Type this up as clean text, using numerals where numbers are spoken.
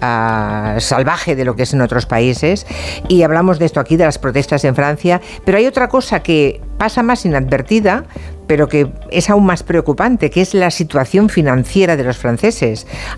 salvaje de lo que es en otros países, y hablamos de esto aquí, de las protestas en Francia, pero hay otra cosa que pasa más inadvertida, pero que es aún más preocupante, que es la situación financiera de los franceses.